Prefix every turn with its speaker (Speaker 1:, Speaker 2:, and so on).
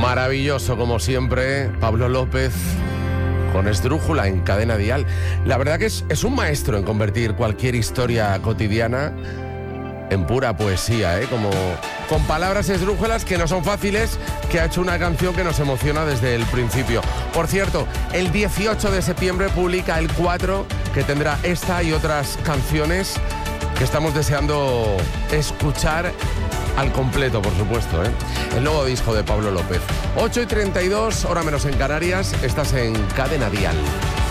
Speaker 1: Maravilloso, como siempre, Pablo López con Esdrújula en Cadena Dial. La verdad que es un maestro en convertir cualquier historia cotidiana en pura poesía, como con palabras esdrújulas que no son fáciles, que ha hecho una canción que nos emociona desde el principio. Por cierto, el 18 de septiembre publica el 4, que tendrá esta y otras canciones que estamos deseando escuchar al completo, por supuesto, el nuevo disco de Pablo López. 8:32, hora menos en Canarias, estás en Cadena Dial.